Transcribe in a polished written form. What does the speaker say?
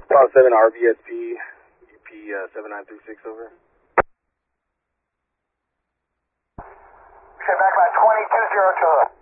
7 RVSP, UP 7936 over. Sit back by 2202.